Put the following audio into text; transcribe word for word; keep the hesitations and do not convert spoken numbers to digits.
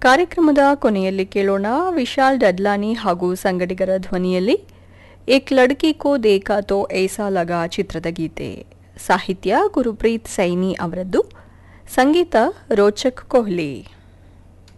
ಕಾರ್ಯಕ್ರಮದ ಕೊನೆಯಲ್ಲಿ ಕೇಳೋಣ ವಿಶಾಲ್ ಡಡ್ಲಾನಿ ಹಾಗೂ ಸಂಗಡಿಗರ ಧ್ವನಿಯಲ್ಲಿ ಏಕ್ ಲಡ್ಕಿ ಕೋ ದೇಖಾ ತೋ ಐಸಾ ಲಗಾ ಚಿತ್ರದ ಗೀತೆ. ಸಾಹಿತ್ಯ ಗುರುಪ್ರೀತ್ ಸೈನಿ ಅವರದ್ದು, ಸಂಗೀತ ರೋಚಕ್ ಕೊಹ್ಲಿ.